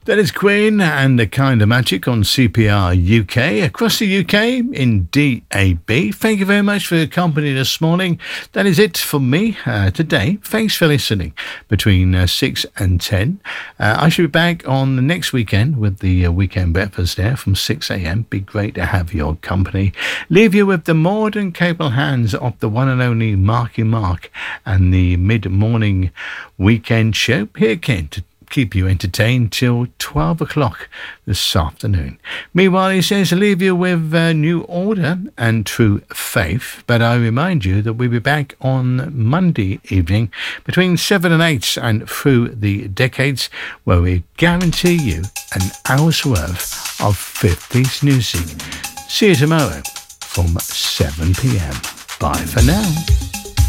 That is Queen and the Kind of Magic on CPR UK, across the UK in DAB. Thank you very much for your company this morning. That is it for me today. Thanks for listening between 6 and 10. I should be back on the next weekend with the weekend breakfast there from 6 a.m. Be great to have your company. Leave you with the more than capable hands of the one and only Marky Mark and the mid-morning weekend show here again to keep you entertained till 12 o'clock this afternoon. Meanwhile, he says, leave you with New Order and True Faith, but I remind you that we'll be back on Monday evening between 7 and 8 and through the decades, where we guarantee you an hour's worth of 50s music. See you tomorrow from 7 p.m. Bye for now.